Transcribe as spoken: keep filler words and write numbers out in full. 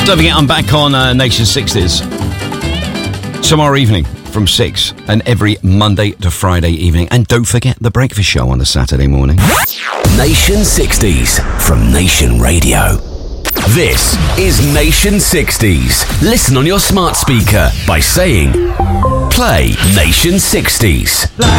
Don't forget, I'm back on uh, Nation sixties tomorrow evening from six and every Monday to Friday evening. And don't forget the breakfast show on the Saturday morning. Nation sixties from Nation Radio. This is Nation sixties. Listen on your smart speaker by saying, play Nation sixties.